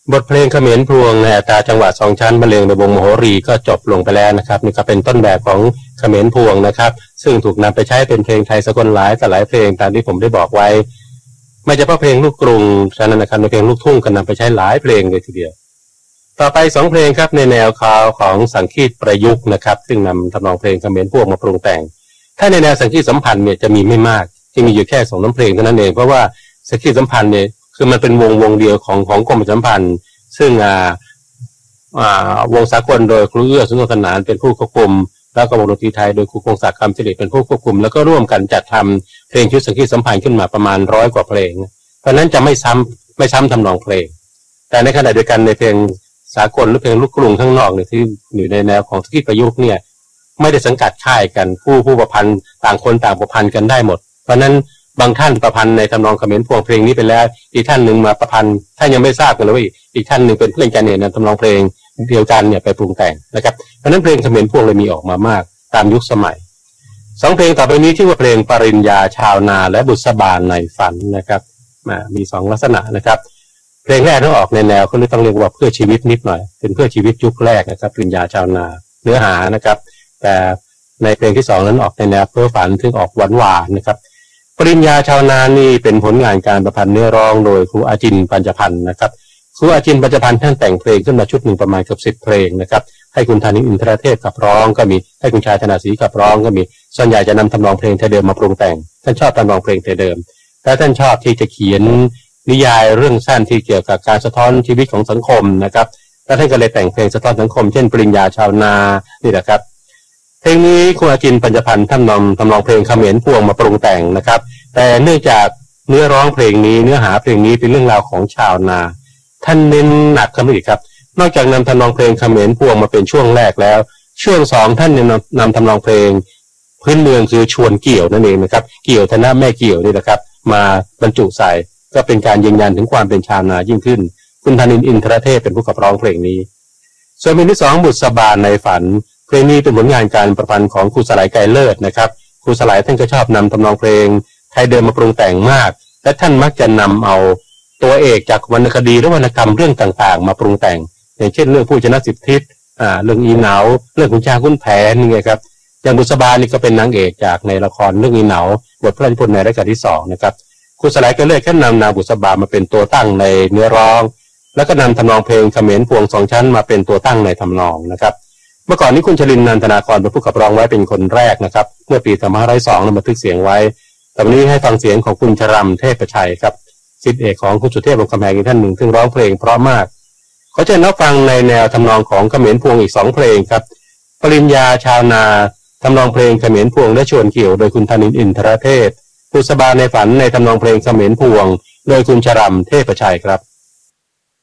บทเพลงเขมรพรวงในอัตราจังหวะสองชั้นบรรเลงโดยวงมโหรีก็จบลงไปแล้วนะครับนี่ก็เป็นต้นแบบของเขมรพรวงนะครับซึ่งถูกนำไปใช้เป็นเพลงไทยสากลหลายแต่หลายเพลงตามที่ผมได้บอกไว้ไม่เฉพาะเพลงลูกกรุงฉะนั้นนะครับในเพลงลูกทุ่งก็นำไปใช้หลายเพลงเลยทีเดียวต่อไปสองเพลงครับในแนวข่าวของสังคีตประยุกต์นะครับซึ่งนำทำนองเพลงเขมรพรวงมาปรุงแต่งถ้าในแนวสังคีตสัมพันธ์เนี่ยจะมีไม่มากที่มีอยู่แค่2น้ำเพลงเท่านั้นเองเพราะว่าสังคีตสัมพันธ์เนี่ยคือมันเป็นวงเดียวของกรมประชาสัมพันธ์ซึ่งวงสากลโดยครูเอื้อสุนทรสนานเป็นผู้ควบคุมแล้วก็วงดนตรีไทยโดยครูคงศักดิ์คำสิริเป็นผู้ควบคุมแล้วก็ร่วมกันจัดทำเพลงชุดสังคีตสัมพันธ์ขึ้นมาประมาณ100 กว่าเพลงเพราะนั้นจะไม่ซ้ำทำนองเพลงแต่ในขณะเดียวกันในเพลงสากลหรือเพลงลูกกรุงข้างนอกเนี่ยที่อยู่ในแนวของสังคีตประยุกต์เนี่ยไม่ได้สังกัดค่ายกันผู้ประพันธ์ต่างคนต่างประพันธ์กันได้หมดเพราะนั้นบางท่านประพันธ์ในทำนองเขมรพรวงเพลงนี้ไปแล้วอีกท่านหนึ่งมาประพันธ์ท่านยังไม่ทราบกันเลยว่าอีกท่านหนึ่งเป็นเพื่อนกันเนี่ยนำทำนองเพลงเดียวกันเนี่ยไปปรุงแต่งนะครับเพราะนั้นเพลงเขมรพรวงเลยมีออกมามากตามยุคสมัยสองเพลงต่อไปนี้ชื่อว่าเพลงปริญญาชาวนาและบุษบาในฝันนะครับมี2ลักษณะนะครับเพลงแรกต้องออกในแนวเขาต้องเรียกว่าเพื่อชีวิตนิดหน่อยเป็นเพื่อชีวิตยุคแรกนะครับปริญญาชาวนาเนื้อหานะครับแต่ในเพลงที่2นั้นออกในแนวเพ้อฝันซึ่งออกหวานๆนะครับปริญญาชาวนานี่เป็นผลงานการประพันธ์เนื้อร้องโดยครูอาจินปัญจพันธ์นะครับครูอาจินปัญจพันธ์ท่านแต่งเพลงขึ้นมาชุดหนึ่งประมาณเกือบ10 เพลงนะครับให้คุณธานินทร์อินทรเทพขับร้องก็มีให้คุณชายธนาศรีขับร้องก็มีส่วนใหญ่จะนำทำนองเพลงไทยเดิมมาปรุงแต่งท่านชอบทำนองเพลงไทยเดิมแต่ท่านชอบที่จะเขียนนิยายเรื่องสั้นที่เกี่ยวกับการสะท้อนชีวิตของสังคมนะครับแล้วท่านก็เลยแต่งเพลงสะท้อนสังคมเช่นปริญญาชาวนานี่แหละครับเพลงนี้ครูอาจินปัญจพันธ์ทำนองเพลงเขมรพรวงมาปรุงแต่งนะครับแต่เนื่องจากเนื้อร้องเพลงนี้เนื้อหาเพลงนี้เป็นเรื่องราวของชาวนาท่านเน้นหนักขึ้นอีกครับนอกจากนำทำนองเพลงเขมรพวงมาเป็นช่วงแรกแล้วช่วง2ท่านนำทำนองเพลงพื้นเมืองคือชวนเกี่ยวนั่นเองนะครับเกี่ยวธนะแม่เกี่ยวนี่นะครับมาบรรจุใส่ก็เป็นการยืนยันถึงความเป็นชาวนายิ่งขึ้นคุณธานินทร์อินทรเทพเป็นผู้ขับร้องเพลงนี้ส่วนเพลงที่2บุษบาในฝันเพลงนี้เป็นผลงานการประพันธ์ของครูสลายไกรเลิศนะครับครูสลายท่านก็ชอบนำทำนองเพลงไทยเดิมมาปรุงแต่งมากและท่านมักจะนำเอาตัวเอกจากวรรณคดีและวรรณกรรมเรื่องต่างๆมาปรุงแต่งอย่างเช่นเรื่องผู้ชนะ10 ทิศเรื่องอีเหนาเรื่องขุนช้างขุนแผนนี่ไงครับอย่างบุษบานี่ก็เป็นนางเอกจากในละครเรื่องอีเหนาบทพระราชนิพนธ์ในรัชกาลที่2นะครับครูสลายก็เลือกแค่นำนางบุษบามาเป็นตัวตั้งในเนื้อร้องแล้วก็นำทำนองเพลงเขมรพวง2 ชั้นมาเป็นตัวตั้งในทำนองนะครับเมื่อก่อนนี้คุณชลินนันทนาครเป็นผู้ขับร้องไว้เป็นคนแรกนะครับเมื่อปี2502นำบันทึกเสียงไว้แต่วันนี้ให้ฟังเสียงของคุณชรัมเทพชัยครับศิษย์เอกของคุณสุเทพวงศ์คำแหงอีกท่านหนึ่งซึ่งร้องเพลงเพราะมากขอเชิญรับฟังในแนวทำนองของเขมรพวงอีก2 เพลงครับปริญญาชาวนาทำนองเพลงเขมรพวงและชวนเกี่ยวโดยคุณธานินทร์อินทรเทพบุษบาในฝันในทำนองเพลงเขมรพวงโดยคุณชรัมเทพชัยครับ